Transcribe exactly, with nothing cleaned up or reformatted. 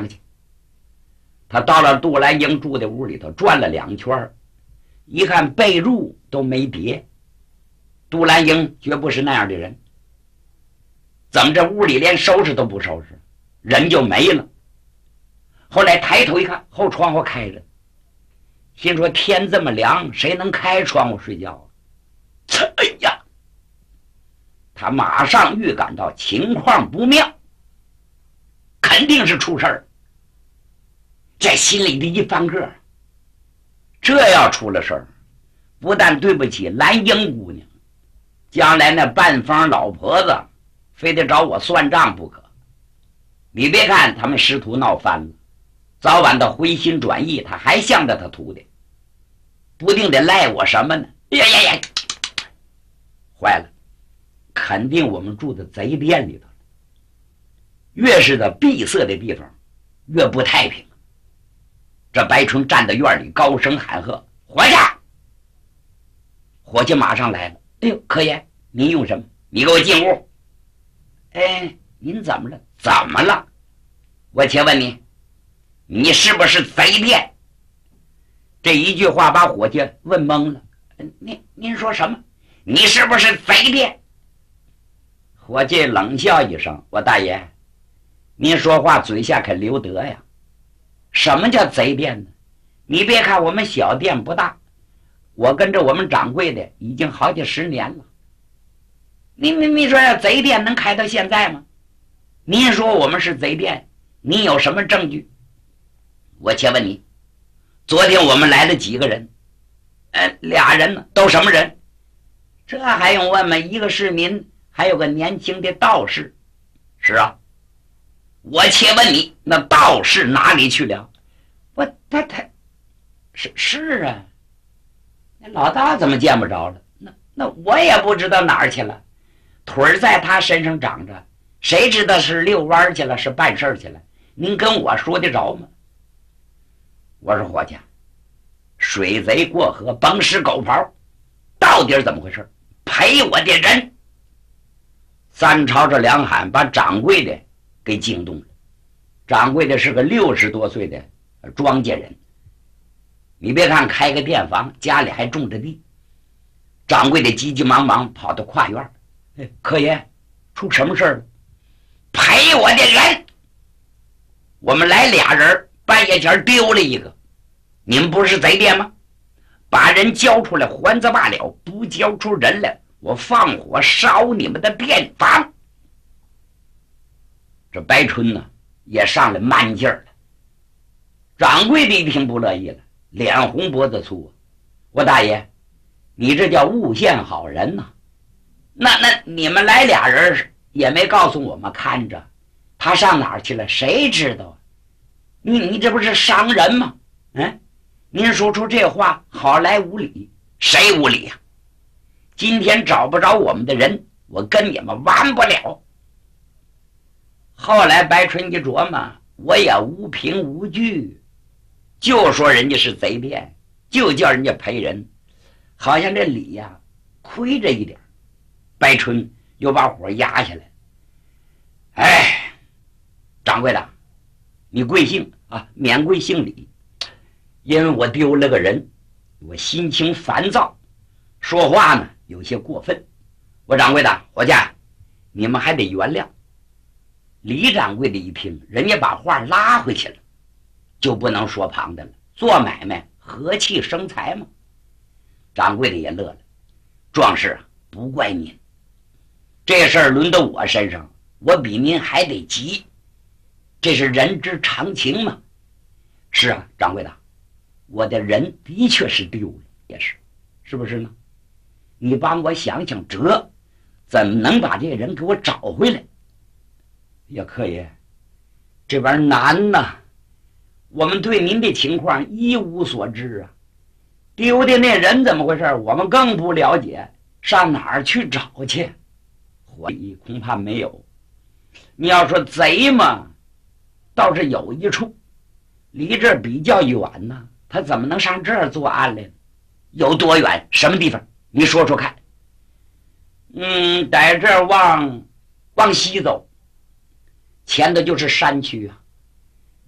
看看去。他到了杜兰英住的屋里头转了两圈，一看被褥都没叠。杜兰英绝不是那样的人，怎么这屋里连收拾都不收拾，人就没了。后来抬头一看，后窗户开着，心说天这么凉，谁能开窗户睡觉啊？哎呀，他马上预感到情况不妙，肯定是出事儿。在心里的一翻个，这要出了事儿，不但对不起兰英姑娘，将来那半方老婆子非得找我算账不可。你别看他们师徒闹翻了，早晚的回心转意，他还向着他徒弟，不定得赖我什么呢？呀呀呀！坏了，肯定我们住在贼店里头。越是的闭塞的地方，越不太平。这白春站在院里高声喊喝：“伙计！”伙计马上来了。哎呦，柯爷，您用什么？你给我进屋。哎，您怎么了？怎么了？我且问你，你是不是贼店？这一句话把伙计问懵了。您您说什么？你是不是贼店？伙计冷笑一声：“我大爷，您说话嘴下可留德呀。什么叫贼店呢？你别看我们小店不大，我跟着我们掌柜的已经好几十年了。你你你说要贼店能开到现在吗？您说我们是贼店，你有什么证据？我且问你，昨天我们来了几个人？呃，俩人呢，都什么人？这还用问吗？一个市民，还有个年轻的道士。是啊，我且问你，那道士哪里去了？我他他，是是啊，那老大怎么见不着了？那那我也不知道哪儿去了，腿儿在他身上长着，谁知道是遛弯去了，是办事去了？您跟我说得着吗？我说伙计，水贼过河，甭使狗刨，到底是怎么回事？赔我的人！三朝这两喊把掌柜的给惊动了。掌柜的是个六十多岁的庄稼人，你别看开个店房，家里还种着地。掌柜的急急忙忙跑到跨院，哎，柯爷，出什么事了？赔我的人！我们来俩人，半夜前丢了一个，你们不是贼店吗？把人交出来还则罢了，不交出人来，我放火烧你们的店房。这白春呢也上来慢劲儿了。掌柜的一听不乐意了，脸红脖子粗。我大爷，你这叫诬陷好人呐、啊！那那你们来俩人也没告诉我们看着，他上哪儿去了？谁知道啊？你你这不是伤人吗？嗯，您说出这话好来无理，谁无理呀、啊？今天找不着我们的人，我跟你们完不了。后来白春一琢磨，我也无凭无据，就说人家是贼店，就叫人家赔人，好像这理呀、啊、亏着一点。白春又把火压下来。哎，掌柜的，你贵姓啊？免贵姓李。因为我丢了个人，我心情烦躁，说话呢有些过分。我掌柜的，伙计，你们还得原谅。李掌柜的一听，人家把话拉回去了，就不能说旁的了。做买卖和气生财嘛。掌柜的也乐了，壮士啊，不怪您，这事儿轮到我身上，我比您还得急，这是人之常情嘛。是啊，掌柜的，我的人的确是丢了，也是，是不是呢？你帮我想想辙，怎么能把这个人给我找回来？呀，客爷，这玩意儿难呐，我们对您的情况一无所知啊。丢的那人怎么回事，我们更不了解，上哪儿去找去？怀疑恐怕没有。你要说贼嘛，倒是有一处，离这儿比较远呢，他怎么能上这儿作案来？有多远？什么地方？你说说看。嗯，在这儿往往西走，前头就是山区啊。